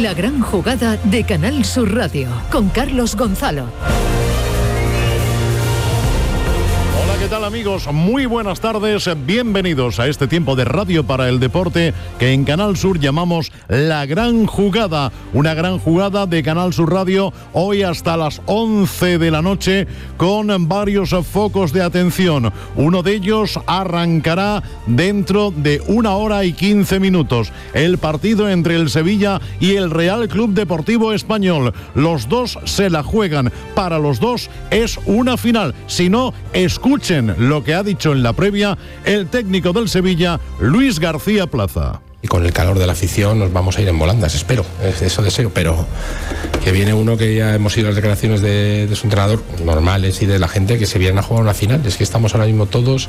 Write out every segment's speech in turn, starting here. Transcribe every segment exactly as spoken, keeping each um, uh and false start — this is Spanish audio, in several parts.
La gran jugada de Canal Sur Radio, con Carlos Gonzalo. ¿Qué tal, amigos? Muy buenas tardes, bienvenidos a este tiempo de radio para el deporte que en Canal Sur llamamos La Gran Jugada, una gran jugada de Canal Sur Radio hoy hasta las once de la noche con varios focos de atención. Uno de ellos arrancará dentro de una hora y quince minutos, el partido entre el Sevilla y el Real Club Deportivo Español. Los dos se la juegan, para los dos es una final. Si no, escuchen lo que ha dicho en la previa el técnico del Sevilla, Luis García Plaza. Y con el calor de la afición nos vamos a ir en volandas, espero, eso deseo, pero que viene uno que ya hemos ido a las declaraciones de, de su entrenador, normales, y de la gente que se vienen a jugar una final. Es que estamos ahora mismo todos...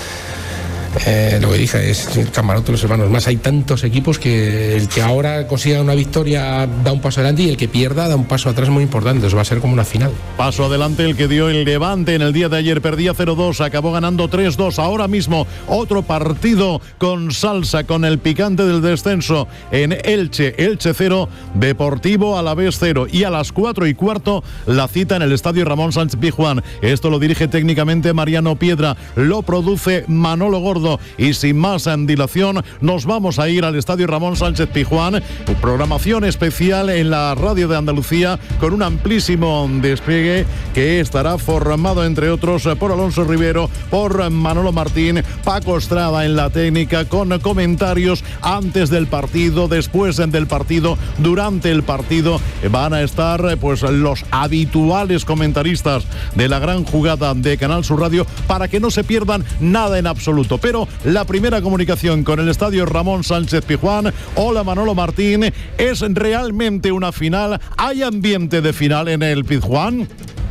Eh, lo que dije es el camarote, los hermanos más. Hay tantos equipos que el que ahora consiga una victoria da un paso adelante y el que pierda da un paso atrás muy importante. Eso va a ser como una final. Paso adelante el que dio el Levante en el día de ayer. Perdía cero dos, acabó ganando tres dos. Ahora mismo otro partido con salsa, con el picante del descenso en Elche. Elche cero, Deportivo Alavés cero. Y a las cuatro y cuarto la cita en el estadio Ramón Sánchez Pizjuán. Esto lo dirige técnicamente Mariano Piedra, lo produce Manolo Gordo. Y sin más en dilación, nos vamos a ir al estadio Ramón Sánchez Pizjuán. Programación especial en la radio de Andalucía con un amplísimo despliegue que estará formado, entre otros, por Alonso Rivero, por Manolo Martín, Paco Estrada en la técnica, con comentarios antes del partido, después del partido, durante el partido. Van a estar pues los habituales comentaristas de la gran jugada de Canal Sur Radio para que no se pierdan nada en absoluto. Pero la primera comunicación con el estadio Ramón Sánchez Pizjuán. Hola, Manolo Martín, ¿es realmente una final? ¿Hay ambiente de final en el Pizjuán?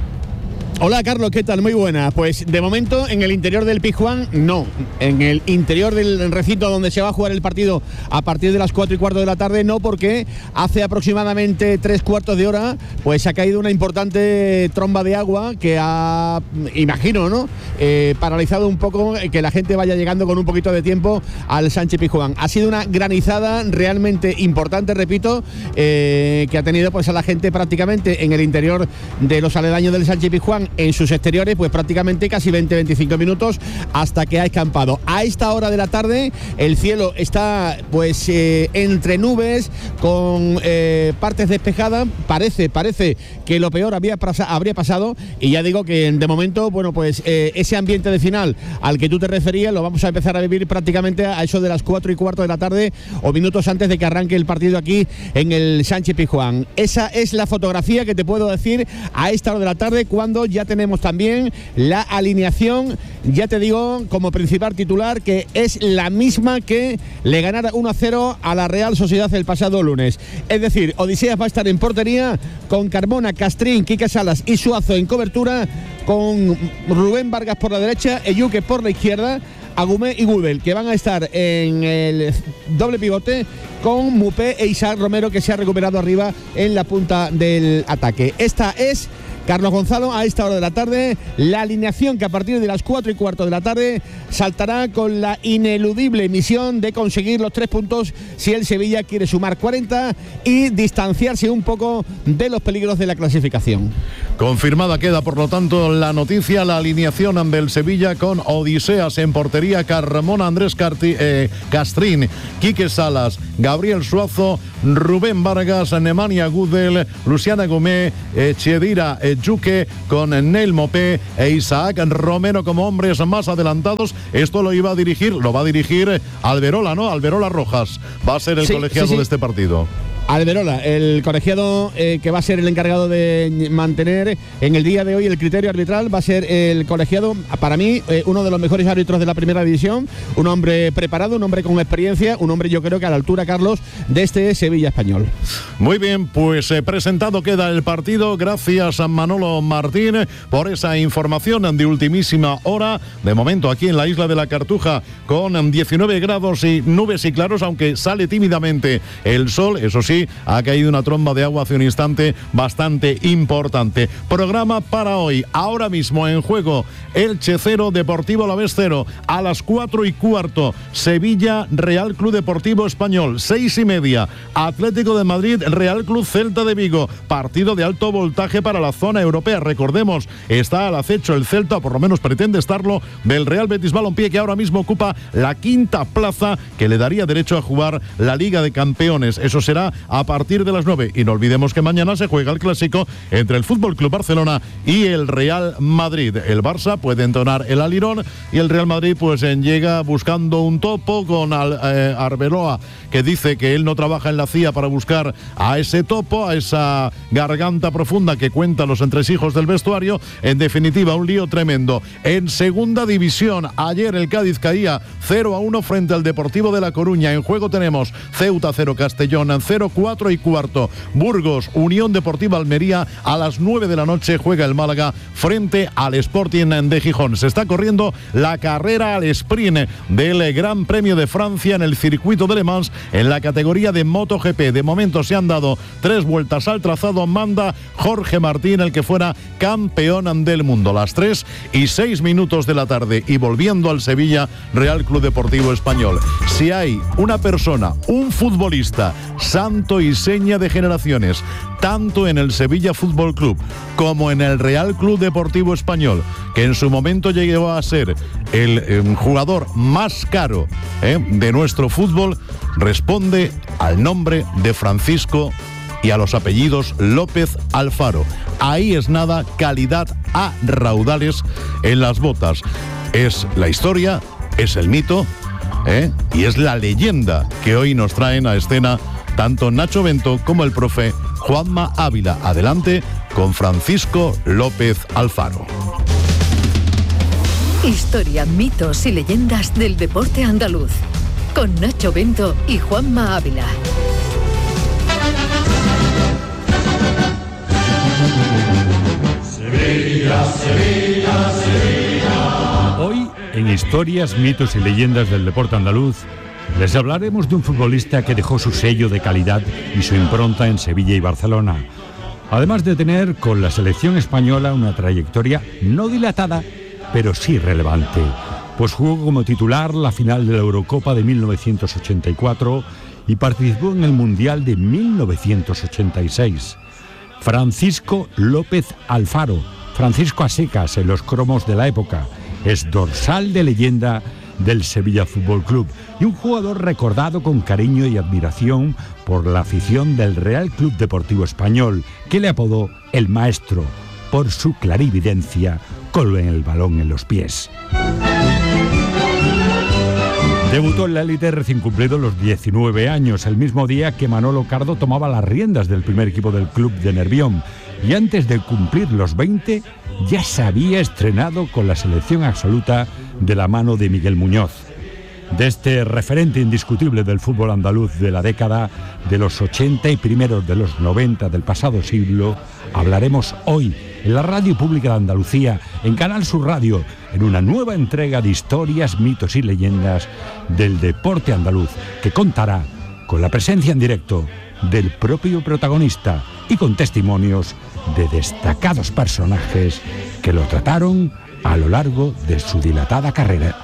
Hola, Carlos, ¿qué tal? Muy buena. Pues de momento en el interior del Pizjuán no. En el interior del recinto donde se va a jugar el partido a partir de las cuatro y cuarto de la tarde no, porque hace aproximadamente tres cuartos de hora pues ha caído una importante tromba de agua que ha, imagino, ¿no? Eh, paralizado un poco que la gente vaya llegando con un poquito de tiempo al Sánchez Pizjuán. Ha sido una granizada realmente importante, repito, eh, que ha tenido pues a la gente prácticamente en el interior de los aledaños del Sánchez Pizjuán, en sus exteriores, pues prácticamente casi veinte a veinticinco minutos hasta que ha escampado. A esta hora de la tarde el cielo está pues eh, entre nubes, con eh, partes despejadas. Parece, parece que lo peor había, habría pasado, y ya digo que de momento, bueno, pues eh, ese ambiente de final al que tú te referías lo vamos a empezar a vivir prácticamente a eso de las cuatro y cuarto de la tarde o minutos antes de que arranque el partido aquí en el Sánchez Pizjuán. Esa es la fotografía que te puedo decir a esta hora de la tarde, cuando ya tenemos también la alineación, ya te digo, como principal titular, que es la misma que le ganara uno a cero a la Real Sociedad el pasado lunes. Es decir, Odiseas va a estar en portería con Carmona, Castrín, Quique Salas y Suazo en cobertura, con Rubén Vargas por la derecha, Eyuque por la izquierda, Agumé y Gudel, que van a estar en el doble pivote, con Mupé e Isaac Romero, que se ha recuperado arriba en la punta del ataque. Esta es, Carlos Gonzalo, a esta hora de la tarde, la alineación que a partir de las cuatro y cuarto de la tarde saltará con la ineludible misión de conseguir los tres puntos si el Sevilla quiere sumar cuarenta y distanciarse un poco de los peligros de la clasificación. Confirmada queda, por lo tanto, la noticia, la alineación del Sevilla, con Odiseas en portería, Carmona, Andrés Carti, eh, Castrín, Quique Salas, Gabriel Suazo, Rubén Vargas, Nemanja Gudel, Luciana Gomé, eh, Chedira eh, Yuque, con Neil Mopé e Isaac Romero como hombres más adelantados. Esto lo iba a dirigir, lo va a dirigir Alberola, ¿no? Alberola Rojas va a ser el sí, colegiado sí, sí. de este partido. Alberola, el colegiado eh, que va a ser el encargado de mantener en el día de hoy el criterio arbitral, va a ser el colegiado, para mí, eh, uno de los mejores árbitros de la primera división, un hombre preparado, un hombre con experiencia, un hombre, yo creo que a la altura, Carlos, de este Sevilla español. Muy bien, pues eh, presentado queda el partido. Gracias a Manolo Martín por esa información de ultimísima hora. De momento aquí en la isla de la Cartuja con diecinueve grados y nubes y claros, aunque sale tímidamente el sol, eso sí, sí, ha caído una tromba de agua hace un instante bastante importante. Programa para hoy, ahora mismo en juego, Elche cero, Deportivo Alavés cero, a las cuatro y cuarto, Sevilla, Real Club Deportivo Español, seis y media, Atlético de Madrid, Real Club Celta de Vigo, partido de alto voltaje para la zona europea. Recordemos, está al acecho el Celta, o por lo menos pretende estarlo, del Real Betis Balompié, que ahora mismo ocupa la quinta plaza que le daría derecho a jugar la Liga de Campeones. Eso será a partir de las nueve. Y no olvidemos que mañana se juega el clásico entre el Fútbol Club Barcelona y el Real Madrid. El Barça puede entonar el alirón y el Real Madrid pues en llega buscando un topo con Al, eh, Arbeloa, que dice que él no trabaja en la C I A para buscar a ese topo, a esa garganta profunda que cuentan los entresijos del vestuario. En definitiva, un lío tremendo. En segunda división, ayer el Cádiz caía cero a uno frente al Deportivo de La Coruña. En juego tenemos Ceuta cero, Castellón cero, cuatro y cuarto, Burgos, Unión Deportiva Almería. A las nueve de la noche juega el Málaga frente al Sporting de Gijón. Se está corriendo la carrera al sprint del Gran Premio de Francia en el circuito de Le Mans en la categoría de MotoGP. De momento se han dado tres vueltas al trazado. Manda Jorge Martín, el que fuera campeón del mundo. Las tres y seis minutos de la tarde, y volviendo al Sevilla, Real Club Deportivo Español. Si hay una persona, un futbolista, santo y seña de generaciones, tanto en el Sevilla Fútbol Club como en el Real Club Deportivo Español, que en su momento llegó a ser el eh, jugador más caro eh, de nuestro fútbol, responde al nombre de Francisco y a los apellidos López Alfaro. Ahí es nada, calidad a raudales en las botas. Es la historia, es el mito, ¿eh? y es la leyenda que hoy nos traen a escena tanto Nacho Bento como el profe Juanma Ávila. Adelante con Francisco López Alfaro. Historia, mitos y leyendas del deporte andaluz, con Nacho Bento y Juanma Ávila. Sevilla, Sevilla, Sevilla. Hoy, en Historias, mitos y leyendas del deporte andaluz, les hablaremos de un futbolista que dejó su sello de calidad y su impronta en Sevilla y Barcelona, además de tener con la selección española una trayectoria no dilatada, pero sí relevante, pues jugó como titular la final de la Eurocopa de mil novecientos ochenta y cuatro y participó en el Mundial de mil novecientos ochenta y seis. Francisco López Alfaro, Francisco a secas en los cromos de la época, es dorsal de leyenda del Sevilla Fútbol Club y un jugador recordado con cariño y admiración por la afición del Real Club Deportivo Español, que le apodó el Maestro por su clarividencia con el balón en los pies. Debutó en la élite recién cumplidos los diecinueve años, el mismo día que Manolo Cardo tomaba las riendas del primer equipo del club de Nervión, y antes de cumplir los veinte ya se había estrenado con la selección absoluta de la mano de Miguel Muñoz. De este referente indiscutible del fútbol andaluz de la década de los ochenta y primeros de los noventa del pasado siglo hablaremos hoy en la Radio Pública de Andalucía, en Canal Sur Radio, en una nueva entrega de historias, mitos y leyendas del deporte andaluz, que contará con la presencia en directo del propio protagonista y con testimonios de destacados personajes que lo trataron a lo largo de su dilatada carrera.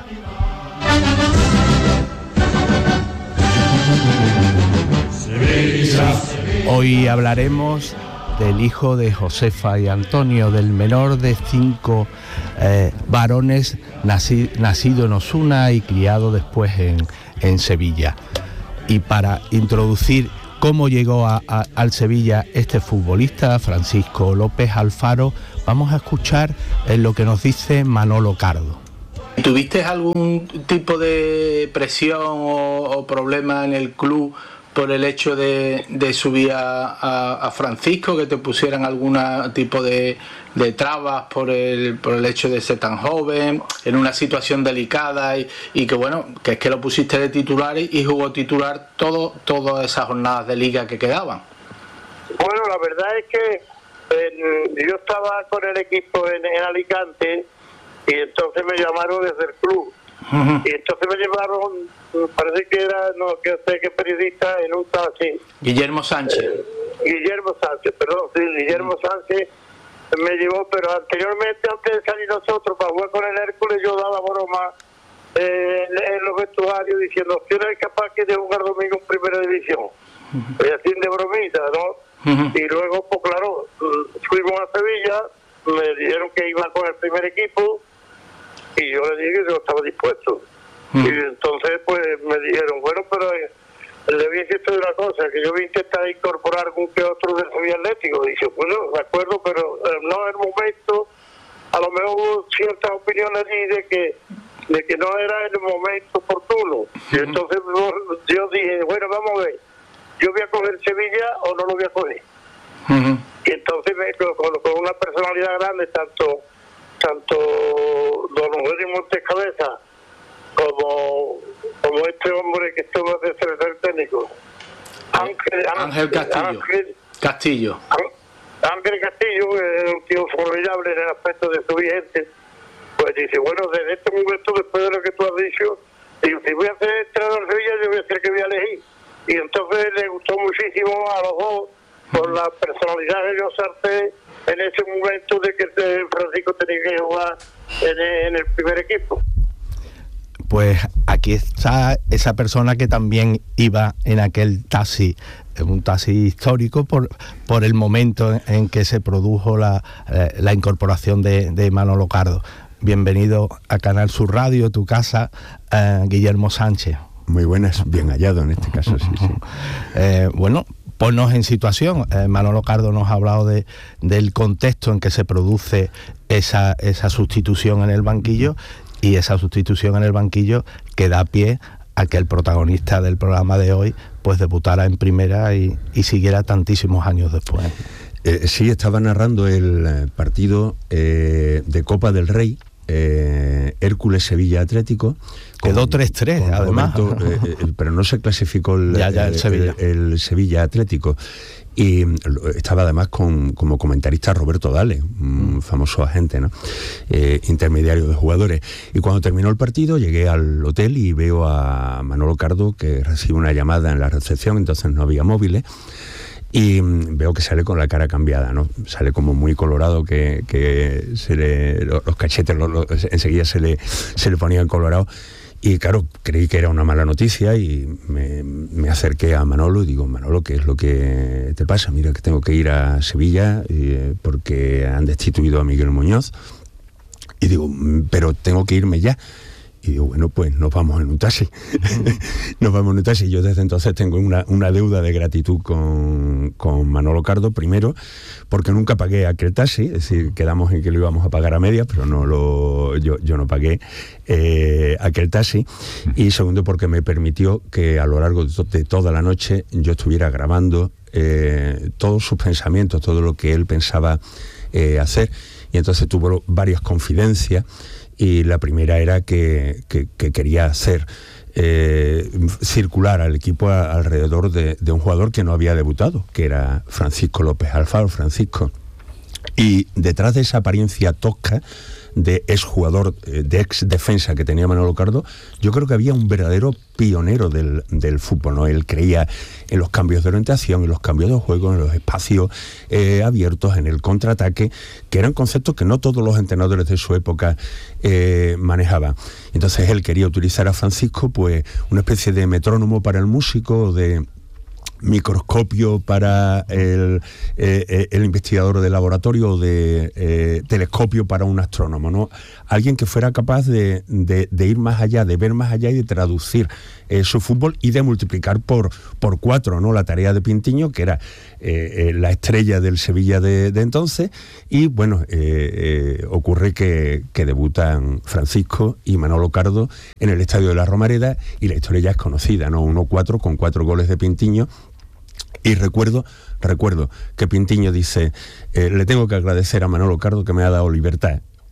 Hoy hablaremos del hijo de Josefa y Antonio, del menor de cinco eh, varones nací, nacido en Osuna y criado después en, en Sevilla. Y para introducir cómo llegó a, a, al Sevilla este futbolista, Francisco López Alfaro, vamos a escuchar eh, lo que nos dice Manolo Cardo. ¿Tuviste algún tipo de presión o, o problema en el club por el hecho de, de subir a, a, a Francisco, que te pusieran algún tipo de, de trabas por el, por el hecho de ser tan joven, en una situación delicada y, y que bueno, que es que lo pusiste de titular y, y jugó titular todo, todas esas jornadas de liga que quedaban? Bueno, la verdad es que eh, yo estaba con el equipo en, en Alicante y entonces me llamaron desde el club Uh-huh. Y entonces me llevaron, me parece que era, no que sé qué periodista, en un taxi. Guillermo Sánchez. Eh, Guillermo Sánchez, perdón, sí, Guillermo uh-huh. Sánchez me llevó, pero anteriormente, antes de salir nosotros para jugar con el Hércules, yo daba broma eh, en, en los vestuarios diciendo que no es capaz que de jugar domingo en primera división. Uh-huh. Y así de bromita, ¿no? Uh-huh. Y luego, pues claro, fuimos a Sevilla, me dijeron que iba con el primer equipo y yo le dije que yo estaba dispuesto. Uh-huh. Y entonces, pues me dijeron, bueno, pero eh, le voy a decir una cosa, que yo voy a intentar incorporar algún que otro del Sevilla Atlético. Y dice, bueno, de acuerdo, pero eh, no es el momento. A lo mejor hubo ciertas opiniones allí de que de que no era el momento oportuno. Uh-huh. Y entonces yo dije, bueno, vamos a ver, yo voy a coger Sevilla o no lo voy a coger. Uh-huh. Y entonces me, con, con una personalidad grande, tanto tanto don Eugenio Montescabeza como como este hombre que estuvo de secretario técnico, Ángel, Ángel Castillo. Ángel Castillo. Ángel Castillo, que es un tío formidable en el aspecto de su gente, pues dice, bueno, desde este momento, después de lo que tú has dicho, digo, si voy a hacer entrenador de Sevilla, yo voy a ser que voy a elegir. Y entonces le gustó muchísimo a los dos por la personalidad de José en ese momento de que Francisco tenía que jugar en el, en el primer equipo. Pues aquí está esa persona que también iba en aquel taxi, un taxi histórico por por el momento en que se produjo la, la incorporación de, de Manolo Cardo. Bienvenido a Canal Sur Radio, tu casa, eh, Guillermo Sánchez. Muy buenas, bien hallado en este caso, sí, sí. Eh, bueno, ponnos en situación. Eh, Manolo Cardo nos ha hablado de, del contexto en que se produce esa, esa sustitución en el banquillo, y esa sustitución en el banquillo que da pie a que el protagonista del programa de hoy pues debutara en primera y, y siguiera tantísimos años después. Eh, sí, estaba narrando el partido eh, de Copa del Rey, eh, Hércules-Sevilla Atlético. Quedó tres tres, además. Roberto, eh, eh, pero no se clasificó el, ya, ya, el, el, Sevilla. el, el Sevilla Atlético. Y estaba además con, como comentarista Roberto Dale, un famoso agente, ¿no? Eh, intermediario de jugadores. Y cuando terminó el partido llegué al hotel y veo a Manolo Cardo que recibe una llamada en la recepción, entonces no había móviles, y veo que sale con la cara cambiada, ¿no? Sale como muy colorado, que, que se le, los cachetes los, los, enseguida se le, se le ponían colorados. Y claro, creí que era una mala noticia y me, me acerqué a Manolo y digo, Manolo, ¿qué es lo que te pasa? Mira que tengo que ir a Sevilla eh, porque han destituido a Miguel Muñoz. Y digo, pero tengo que irme ya. Y digo, bueno, pues nos vamos en un taxi. Nos vamos en un taxi. Yo desde entonces tengo una, una deuda de gratitud con, con Manolo Cardo, primero, porque nunca pagué aquel taxi, es decir, quedamos en que lo íbamos a pagar a medias, pero no lo, yo, yo no pagué eh, aquel taxi. Y segundo, porque me permitió que a lo largo de, to- de toda la noche yo estuviera grabando eh, todos sus pensamientos, todo lo que él pensaba eh, hacer. Y entonces tuvo varias confidencias. Y la primera era que, que, que quería hacer eh, circular al equipo a, alrededor de, de un jugador que no había debutado, que era Francisco López Alfaro, Francisco. Y detrás de esa apariencia tosca de exjugador, de ex defensa que tenía Manolo Cardo, yo creo que había un verdadero pionero del, del fútbol, ¿no? Él creía en los cambios de orientación, en los cambios de juego, en los espacios eh, abiertos, en el contraataque, que eran conceptos que no todos los entrenadores de su época eh, manejaban. Entonces él quería utilizar a Francisco, pues, una especie de metrónomo para el músico, de microscopio para el, eh, el investigador de laboratorio, de eh, telescopio para un astrónomo, ¿no? Alguien que fuera capaz de, de, de ir más allá, de ver más allá y de traducir eh, su fútbol y de multiplicar por, por cuatro, ¿no? La tarea de Pintiño, que era eh, eh, la estrella del Sevilla de, de entonces, y bueno, eh, eh, ocurre que, que debutan Francisco y Manolo Cardo en el Estadio de la Romareda, y la historia ya es conocida, ¿no? uno cuatro con cuatro goles de Pintiño. Y recuerdo, recuerdo que Pintiño dice, eh, le tengo que agradecer a Manolo Cardo que me ha dado libertad.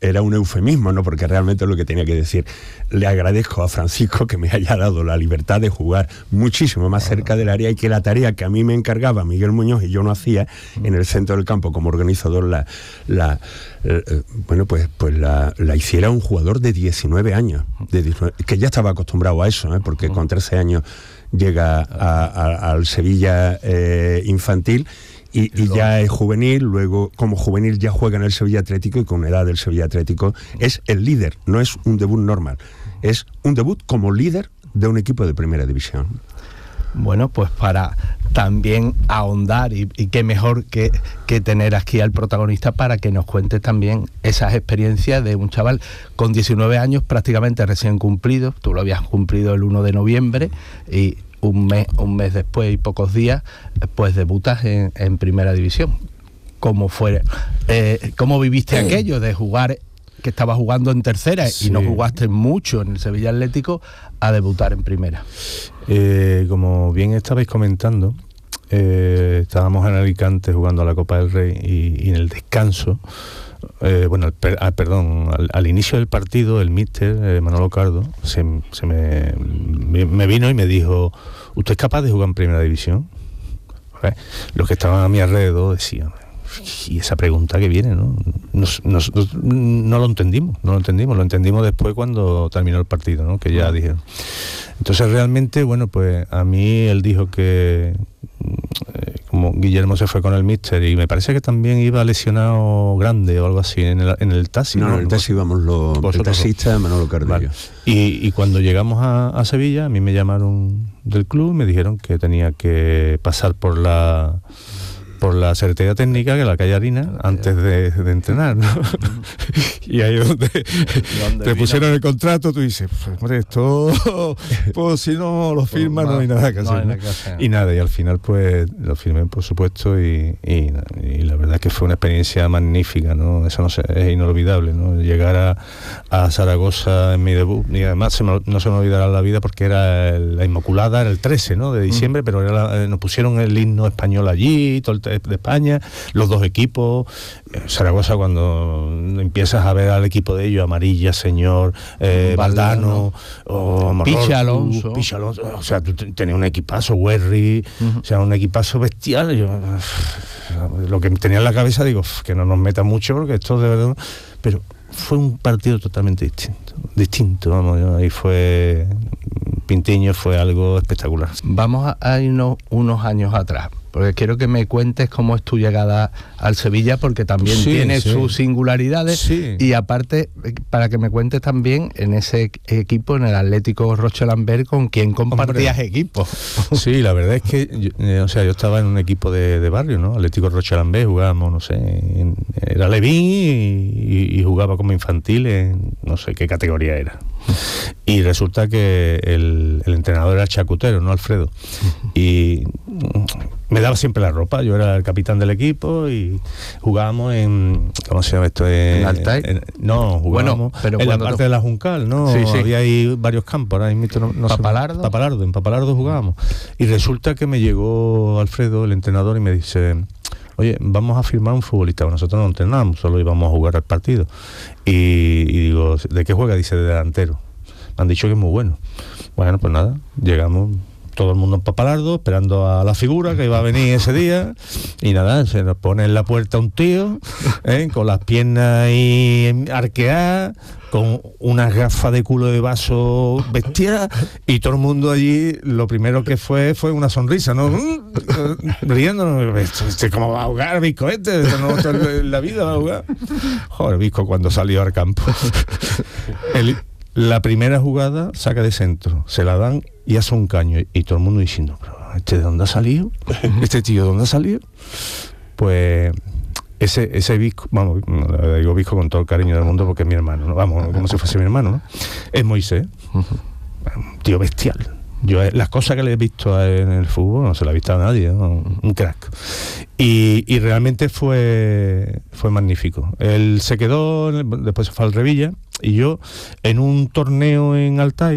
era un eufemismo, ¿no? Porque realmente es lo que tenía que decir. Le agradezco a Francisco que me haya dado la libertad de jugar muchísimo más cerca del área y que la tarea que a mí me encargaba Miguel Muñoz y yo no hacía en el centro del campo como organizador, la, la eh, bueno, pues, pues la, la hiciera un jugador de diecinueve años, de diecinueve, que ya estaba acostumbrado a eso, ¿eh? Porque con trece años llega a, a, al Sevilla eh, infantil. Y, y ya es juvenil, luego como juvenil ya juega en el Sevilla Atlético y con edad del Sevilla Atlético es el líder, no es un debut normal, es un debut como líder de un equipo de primera división. Bueno, pues para también ahondar y, y qué mejor que, que tener aquí al protagonista para que nos cuente también esas experiencias de un chaval con diecinueve años prácticamente recién cumplido. Tú lo habías cumplido el uno de noviembre y un mes, un mes después y pocos días, pues debutas en, en primera división. ¿Cómo fue? Eh, ¿Cómo viviste aquello de jugar, que estabas jugando en tercera sí. y no jugaste mucho en el Sevilla Atlético, a debutar en primera? Eh, como bien estabais comentando, eh, estábamos en Alicante jugando a la Copa del Rey y, y en el descanso, eh, bueno, al, per, ah, perdón, al, al inicio del partido, el míster, eh, Manolo Cardo, se, se me, me vino y me dijo: ¿usted es capaz de jugar en primera división? ¿Eh? Los que estaban a mi alrededor decían: y esa pregunta que viene, ¿no? Nos, nos, nos, no lo entendimos, no lo entendimos, lo entendimos después cuando terminó el partido, ¿no? Que ya dijeron. Entonces realmente, bueno, pues a mí él dijo que eh, como Guillermo se fue con el míster y me parece que también iba lesionado grande o algo así en el, en el taxi. No, no, en el taxi íbamos los el taxista Manolo Cardillo. Vale. Y, y cuando llegamos a, a Sevilla, a mí me llamaron del club, me dijeron que tenía que pasar por la por la Secretaría Técnica, que es la calle Harina, antes de, de entrenar, ¿no? Y ahí es donde te pusieron el contrato, tú dices, pues, hombre, esto, pues si no lo firmas no hay nada que hacer, no, ¿no? Que hacer. Y nada, y al final pues lo firmé, por supuesto, y, y, y la verdad es que fue una experiencia magnífica, ¿no? Eso no sé, es inolvidable, ¿no? Llegar a, a Zaragoza en mi debut, y además se me, no se me olvidará la vida porque era el, la Inmaculada, era el trece, ¿no? De diciembre, mm. pero era la, nos pusieron el himno español allí, todo el de España, los dos equipos. Zaragoza, cuando empiezas a ver al equipo de ellos, Amarilla, Señor, eh, Valdano, o Picha Alonso. Picha Alonso, o sea, tú tenías un equipazo, Werry, uh-huh. o sea, un equipazo bestial. Yo, lo que tenía en la cabeza, digo, que no nos meta mucho, porque esto de verdad. Pero fue un partido totalmente distinto, distinto, vamos, ahí fue. Pintiño fue algo espectacular. Vamos a irnos unos años atrás, porque quiero que me cuentes cómo es tu llegada al Sevilla, porque también sí, tiene sí. sus singularidades, sí. y aparte, para que me cuentes también en ese equipo, en el Atlético Rocha Lambert, con quien compartías Hombre. equipo. Sí, la verdad es que, yo, eh, o sea, yo estaba en un equipo de, de barrio, ¿no? Atlético Rocha Lambert, jugábamos, no sé, en, era Levín y, y jugaba como infantil en no sé qué categoría era. Y resulta que el, el entrenador era Chacutero, no Alfredo, y me daba siempre la ropa. Yo era el capitán del equipo y jugábamos en, ¿cómo se llama esto? En, ¿En Altair? En, no, jugábamos bueno, pero en la parte te... de la Juncal, ¿no? Sí, sí. Había ahí varios campos, ahora mismo no, no ¿Papalardo? Sé, Papalardo, en Papalardo jugábamos. Y resulta que me llegó Alfredo, el entrenador, y me dice: oye, vamos a firmar un futbolista. Nosotros no entrenamos, solo íbamos a jugar al partido. Y, y digo, ¿de qué juega? Dice, de delantero. Me han dicho que es muy bueno. Bueno, pues nada, llegamos todo el mundo en Papalardo, esperando a la figura que iba a venir ese día, y nada, se nos pone en la puerta un tío, ¿eh? con las piernas ahí arqueadas, con unas gafas de culo de vaso bestial, y todo el mundo allí, lo primero que fue fue una sonrisa, ¿no? Riéndonos, ¿cómo va a jugar Visco este? No, en la vida va a jugar. Joder, Visco cuando salió al campo. El, la primera jugada saca de centro, se la dan y hace un caño, y todo el mundo diciendo, ¿pero este de dónde ha salido? ¿Este tío de dónde ha salido? Pues ese, ese Visco, vamos, le digo Visco con todo el cariño del mundo porque es mi hermano, ¿no? Vamos, como si fuese mi hermano, ¿no? Es Moisés, un tío bestial. Yo las cosas que le he visto a él en el fútbol no se las ha visto a nadie, ¿no? Un crack. Y, y realmente fue fue magnífico. Él se quedó, después se fue al Revilla, y yo en un torneo en Altair,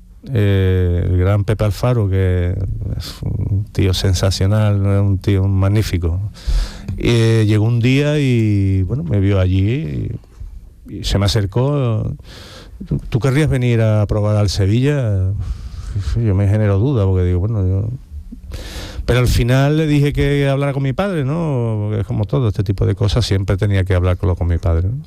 eh, el gran Pepe Alfaro, que es un tío sensacional, un tío magnífico, eh, llegó un día y bueno, me vio allí y y se me acercó, ¿tú querrías venir a probar al Sevilla? Yo me genero duda, porque digo, bueno, yo... Pero al final le dije que hablara con mi padre, ¿no? Porque es como todo este tipo de cosas, siempre tenía que hablarlo con mi padre, ¿no?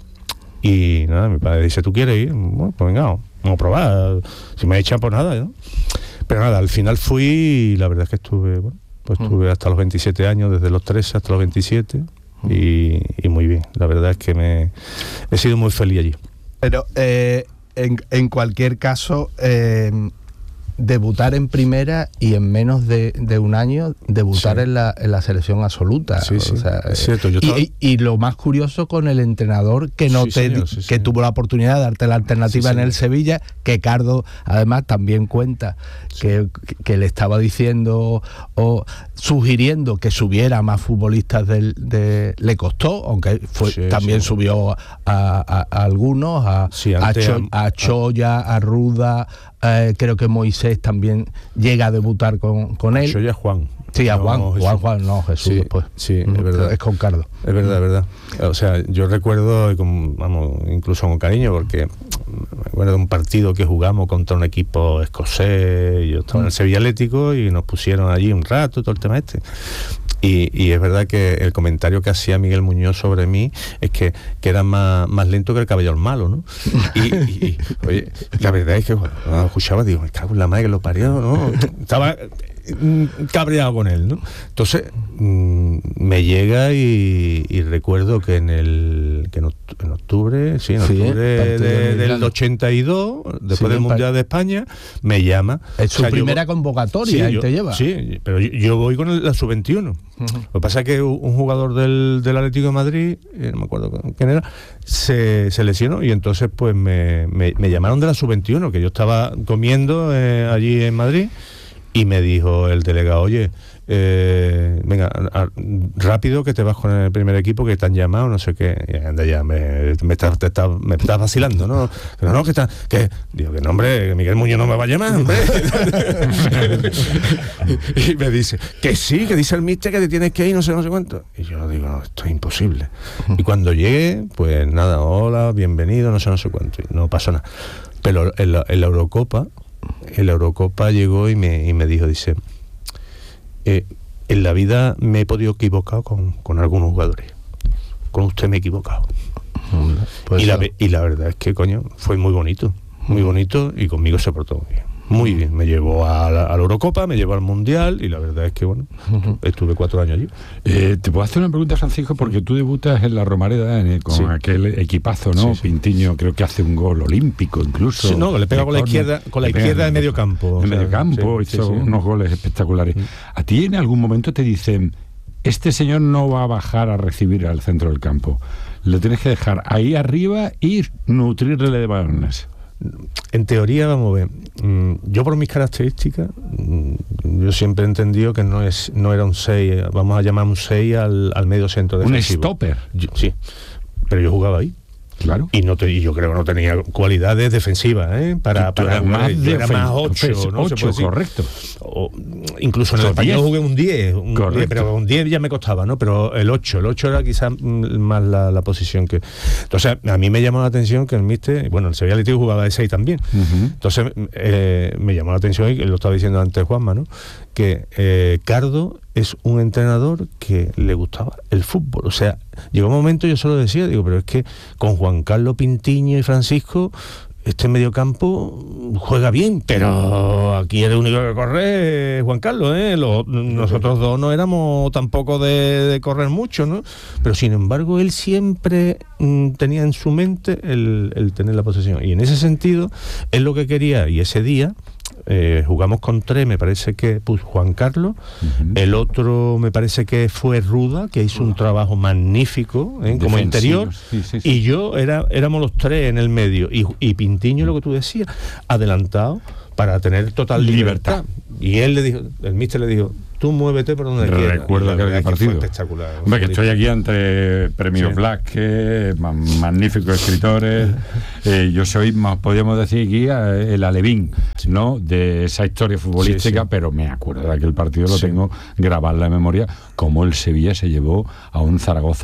Y nada, mi padre dice, ¿tú quieres ir? Bueno, pues venga, vamos a probar. Si me echan, pues nada, ¿no? Pero nada, al final fui y la verdad es que estuve, bueno, pues estuve hasta los veintisiete años, desde los trece hasta los veintisiete, y, y muy bien. La verdad es que me he sido muy feliz allí. Pero eh, en, en cualquier caso... Eh, debutar en primera y en menos de, de un año debutar sí. en, la, en la selección absoluta. Sí, sí, o sea, es cierto. Yo y, y, y lo más curioso con el entrenador que no sí, te señor, sí, que señor. tuvo la oportunidad de darte la alternativa sí, en el Sevilla, que Cardo además también cuenta sí. que, que le estaba diciendo o sugiriendo que subiera más futbolistas del, de, le costó, aunque fue, sí, también sí. subió a, a, a algunos, a, sí, a, Cho, a Choya, a Ruda. Eh, creo que Moisés también llega a debutar con, con él. Yo ya Juan. Sí, a no, Juan, Jesús. Juan, Juan, no, Jesús sí, después. Sí, es verdad. Es con Cardo. Es verdad, es verdad. O sea, yo recuerdo, con, vamos, incluso con cariño, porque me acuerdo de un partido que jugamos contra un equipo escocés, yo estaba en el Sevilla Atlético y nos pusieron allí un rato, todo el tema este. Y, y es verdad que el comentario que hacía Miguel Muñoz sobre mí es que, que era más, más lento que el caballero malo, ¿no? Y, y, y oye, la verdad es que bueno, escuchaba, digo, me cago en la madre que lo parió, ¿no? Estaba cabreado con él, ¿no? Entonces mmm, me llega y, y recuerdo que en el que en, oct- en octubre, sí, en sí, octubre de, de, del ochenta y dos, después sí, del Mundial de España, me llama. Es su o sea, primera yo, convocatoria, sí, y te lleva. Sí, pero yo, yo voy con el, la sub veintiuno. Uh-huh. Lo que pasa es que un jugador del, del Atlético de Madrid, eh, no me acuerdo quién era, se, se lesionó y entonces pues me, me, me llamaron de la sub veintiuno, que yo estaba comiendo eh, allí en Madrid. Y me dijo el delegado, oye, eh, venga, a, a, rápido que te vas con el primer equipo que te han llamado, no sé qué. Y anda ya, me, me estás está, me está vacilando, ¿no? Pero no, que está, que, digo, que no, hombre, que Miguel Muñoz no me va a llamar, hombre. Y me dice, que sí, que dice el míster que te tienes que ir, no sé, no sé cuánto. Y yo digo, no, esto es imposible. Y cuando llegué, pues nada, hola, bienvenido, no sé, no sé cuánto. Y no pasó nada. Pero en la, en la Eurocopa, en la Eurocopa llegó y me, y me dijo, dice, eh, en la vida me he podido equivocar con, con algunos jugadores, con usted me he equivocado. Pues y, la, y la verdad es que, coño, fue muy bonito, muy bonito, y conmigo se portó muy bien. Muy bien, me llevó a la, a la Eurocopa, me llevó al Mundial y la verdad es que, bueno, uh-huh. estuve cuatro años allí. Eh, te puedo hacer una pregunta, Francisco, porque tú debutas en la Romareda en el, con sí. aquel equipazo, ¿no? Sí, sí. Pintiño creo que hace un gol olímpico incluso. Sí, no, le pega con la izquierda, con la izquierda de medio campo. En medio campo, sí, hizo sí, sí. unos goles espectaculares. Sí. ¿A ti en algún momento te dicen, este señor no va a bajar a recibir al centro del campo, le tienes que dejar ahí arriba y nutrirle de balones? En teoría, vamos a ver, yo por mis características, yo siempre he entendido que no es no era un seis, vamos a llamar un seis al, al medio centro defensivo. ¿Un stopper? Yo, sí, pero yo jugaba ahí. Claro. Y no te, y yo creo que no tenía cualidades defensivas, ¿eh? Para, para más yo era más ocho, ¿no? ocho, correcto. O, incluso en el español jugué un diez, un diez, pero un diez ya me costaba, ¿no? Pero el ocho, el ocho era quizás más la, la posición que... Entonces, a mí me llamó la atención que el míster, bueno, el Sevilla Atlético jugaba de seis también. Uh-huh. Entonces, eh, me llamó la atención, y lo estaba diciendo antes Juanma, ¿no? Que eh, Cardo es un entrenador que le gustaba el fútbol. O sea, llegó un momento, yo solo decía, digo, pero es que con Juan Carlos Pintiño y Francisco, este mediocampo juega bien, pero aquí el único que corre es Juan Carlos, ¿eh? Los, nosotros dos no éramos tampoco de, de correr mucho, ¿no? Pero sin embargo, él siempre mm, tenía en su mente el, el tener la posesión. Y en ese sentido, él lo que quería, y ese día... Eh, jugamos con tres, me parece que puso Juan Carlos, uh-huh. el otro me parece que fue Ruda, que hizo un trabajo magnífico ¿eh? como interior, sí, sí, sí. Y yo era éramos los tres en el medio, y, y Pintiño, lo que tú decías, adelantado para tener total libertad. libertad. Y él le dijo, el míster le dijo, tú muévete por donde quieras. Recuerdo que había partido. Fue espectacular. Hombre, que estoy aquí ante premios sí. Blázquez, magníficos escritores. eh, yo soy, más podríamos decir aquí, el alevín, sí. ¿no? De esa historia futbolística, sí, sí. pero me acuerdo de aquel partido, lo sí. tengo grabado en la memoria, como el Sevilla se llevó a un Zaragoza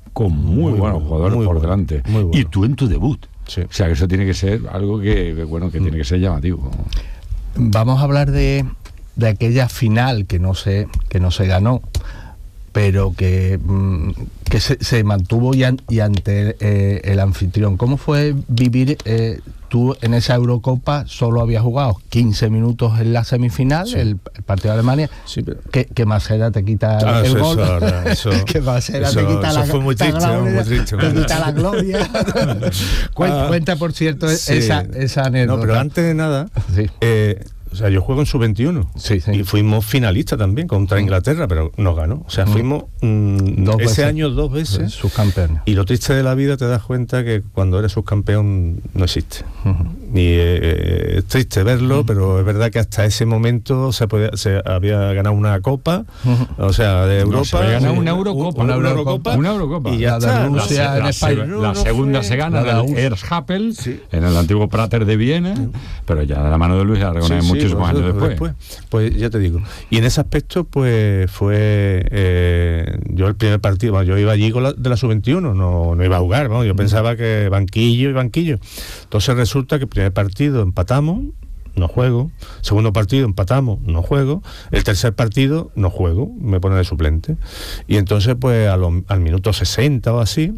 con muy, muy buenos jugadores muy por bueno, delante. Bueno. Y tú en tu debut. Sí. O sea, que eso tiene que ser algo que, que bueno, que mm. tiene que ser llamativo. Vamos a hablar de, de aquella final que no se, que no se ganó, pero que, que se, se mantuvo y, an, y ante eh, el anfitrión. ¿Cómo fue vivir, eh, tú en esa Eurocopa solo habías jugado quince minutos en la semifinal, sí. el, el partido de Alemania, sí, pero... que, que Masera te quita ah, el, el gol, eso, eso, que Masera eso, te quita la, fue muy triste, la gloria, muy triste, te quita la gloria. cuenta, ah, cuenta, por cierto, sí. esa, esa anécdota. No, pero antes de nada, sí. eh, o sea, yo juego en sub veintiuno sí, sí. y fuimos finalistas también contra Inglaterra, pero nos ganó. O sea, fuimos mm, ese veces. año dos veces subcampeones. Y lo triste de la vida, te das cuenta que cuando eres subcampeón no existe. Uh-huh. Y eh, es triste verlo, uh-huh. pero es verdad que hasta ese momento se, podía, se había ganado una copa, uh-huh. o sea, de Europa. No, se había ganado una Eurocopa. Una, una Eurocopa. Una Eurocopa. Y ya está. Rusia, la, se, la, la, la segunda se gana en el Erzhapel, sí. en el antiguo Prater de Viena, uh-huh. pero ya de la mano de Luis Aragonés sí, sí. muchísimos años después. después. Pues ya te digo. Y en ese aspecto, pues fue eh, yo el primer partido, bueno, yo iba allí con la, de la sub veintiuno, no, no iba a jugar, ¿no? Yo pensaba que banquillo y banquillo. Entonces resulta que el primer partido empatamos, no juego. Segundo partido empatamos, no juego. El tercer partido no juego, me pone de suplente. Y entonces, pues a lo, al minuto sesenta o así,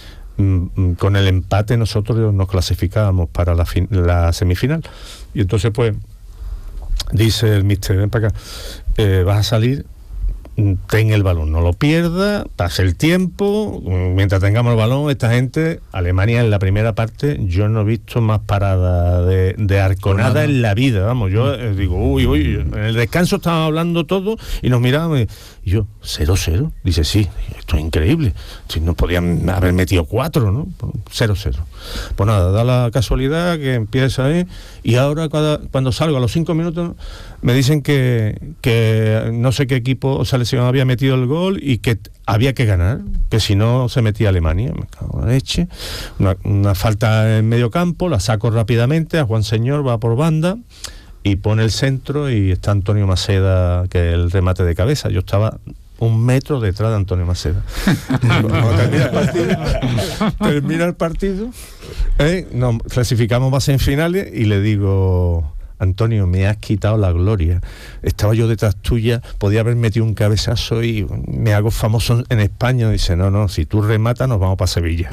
con el empate nosotros nos clasificábamos para la, fin, la semifinal. Y entonces, pues dice el míster, ven para acá, eh, vas a salir, ten el balón, no lo pierdas, pase el tiempo, mientras tengamos el balón, esta gente, Alemania en la primera parte, yo no he visto más parada de, de arconada en la vida, vamos, yo eh, digo, uy, uy, en el descanso estaban hablando todo y nos mirábamos y yo, cero cero, dice, sí, esto es increíble, si no podían haber metido cuatro, ¿no? cero cero. Pues nada, da la casualidad que empieza ahí y ahora cada, cuando salgo a los cinco minutos me dicen que, que no sé qué equipo, o sea, había metido el gol y que había que ganar, que si no se metía Alemania. Me cago en la leche. Una, una falta en medio campo, la saco rápidamente, a Juan Señor va por banda y pone el centro y está Antonio Maceda, que es el remate de cabeza. Yo estaba un metro detrás de Antonio Maceda. Cuando termina el partido, termina el partido ¿eh? Nos clasificamos más en finales y le digo, Antonio, me has quitado la gloria. Estaba yo detrás tuya, podía haber metido un cabezazo y me hago famoso en España. Dice, no, no, si tú rematas nos vamos para Sevilla.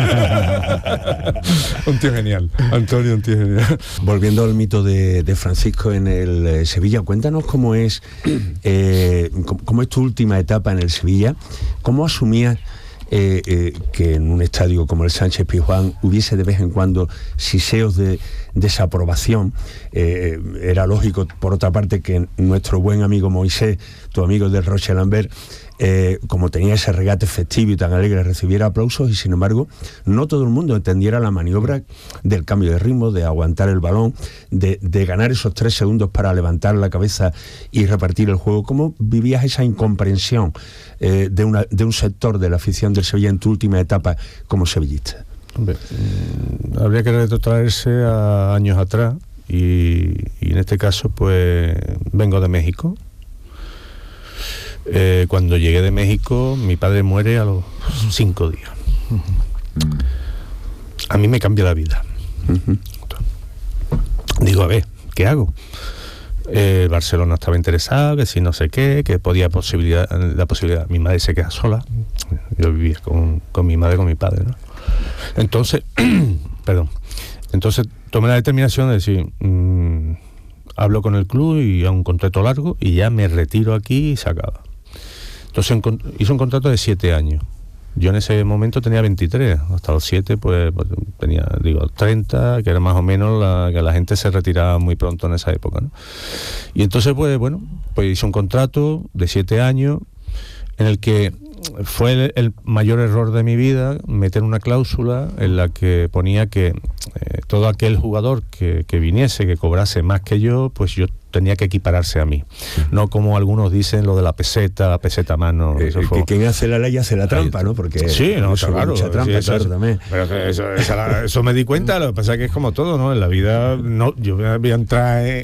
Un tío genial, Antonio, un tío genial. Volviendo al mito de, de Francisco en el eh, Sevilla, cuéntanos cómo es, eh, cómo, cómo es tu última etapa en el Sevilla, cómo asumías Eh, eh, que en un estadio como el Sánchez Pizjuán hubiese de vez en cuando siseos de desaprobación. Eh, era lógico, por otra parte, que nuestro buen amigo Moisés, tu amigo del Roche Lambert, eh, como tenía ese regate festivo y tan alegre, recibiera aplausos y sin embargo no todo el mundo entendiera la maniobra del cambio de ritmo, de aguantar el balón, de, de ganar esos tres segundos para levantar la cabeza y repartir el juego. ¿Cómo vivías esa incomprensión eh, de, una, de un sector de la afición del Sevilla en tu última etapa como sevillista? Hombre, mmm, habría que retrotraerse a años atrás y, y en este caso pues vengo de México. Eh, cuando llegué de México, mi padre muere a los cinco días. A mí me cambia la vida. Digo, a ver, ¿qué hago? Eh, Barcelona estaba interesado, que si no sé qué, que podía posibilidad, la posibilidad. Mi madre se queda sola. Yo vivía con, con mi madre, con mi padre, ¿no? Entonces, perdón. Entonces tomé la determinación de decir, mmm, hablo con el club y a un contrato largo y ya me retiro aquí y se acaba. Entonces hizo un contrato de siete años. Yo en ese momento tenía veintitrés, hasta los siete pues, pues tenía, digo, treinta, que era más o menos la que la gente se retiraba muy pronto en esa época, ¿no? Y entonces pues bueno, pues hice un contrato de siete años en el que fue el, el mayor error de mi vida meter una cláusula en la que ponía que eh, todo aquel jugador que, que viniese, que cobrase más que yo, pues yo tenía que equipararse a mí. No como algunos dicen lo de la peseta, la peseta más, no. Eh, que quien hace la ley hace la trampa, ¿no? Porque sí, no, eso, claro. Mucha trampa, sí, eso, claro, también. Pero eso, eso, eso me di cuenta, lo que pasa es que es como todo, ¿no? En la vida, no, yo voy a entrar en,